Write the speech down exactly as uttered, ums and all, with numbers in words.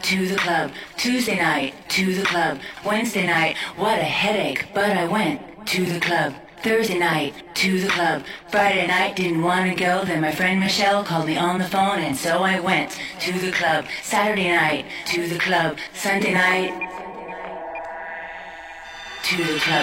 to the club. Tuesday night, to the club. Wednesday night, what a headache, but I went to the club. Thursday night, to the club. Friday night, didn't want to go. Then my friend Michelle called me on the phone, and so I went to the club. Saturday night, to the club. Sunday night, to the club.